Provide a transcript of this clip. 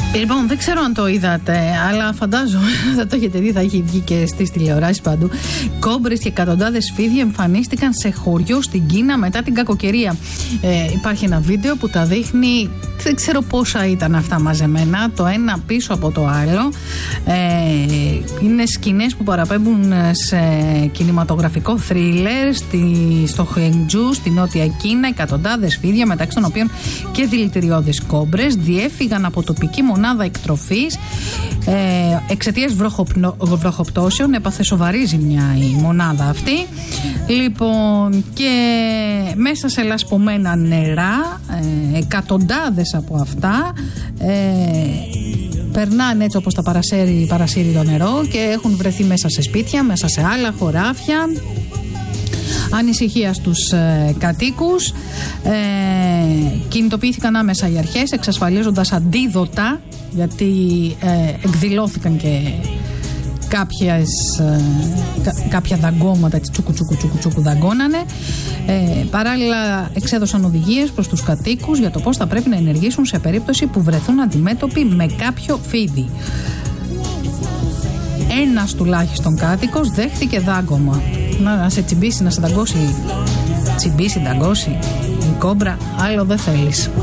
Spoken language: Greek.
Λοιπόν, δεν ξέρω αν το είδατε, αλλά φαντάζομαι θα το έχετε δει, θα έχει βγει και στις τηλεοράσεις παντού. Κόμπρες και εκατοντάδες φίδια εμφανίστηκαν σε χωριό στην Κίνα μετά την κακοκαιρία. Υπάρχει ένα βίντεο που τα δείχνει, δεν ξέρω πόσα ήταν αυτά μαζεμένα, το ένα πίσω από το άλλο. Είναι σκηνές που παραπέμπουν σε κινηματογραφικό θρίλερ στο Χενγκτζού, στη Νότια Κίνα. Εκατοντάδες φίδια, μεταξύ των οποίων και δηλητηριώδεις κόμπρες, διέφυγαν από τοπική μονάδα εκτροφής εξαιτίας βροχοπτώσεων. Έπαθε σοβαρή ζημιά η μονάδα αυτή. Λοιπόν, και μέσα σε λασπωμένα νερά, εκατοντάδες από αυτά περνάνε έτσι όπως τα παρασύρει το νερό και έχουν βρεθεί μέσα σε σπίτια, μέσα σε άλλα χωράφια. Ανησυχία στους κατοίκους. Κινητοποιήθηκαν άμεσα οι αρχές, εξασφαλίζοντας αντίδοτα, γιατί εκδηλώθηκαν και κάποια δαγκώματα, έτσι τσούκου δαγκώνανε. Παράλληλα εξέδωσαν οδηγίες προς τους κατοίκους για το πώς θα πρέπει να ενεργήσουν σε περίπτωση που βρεθούν αντιμέτωποι με κάποιο φίδι. Ένας τουλάχιστον κάτοικος δέχθηκε δάγκωμα. Να σε τσιμπήσει, να σε δαγκώσει, δαγκώσει η κόμπρα, άλλο δεν θέλεις.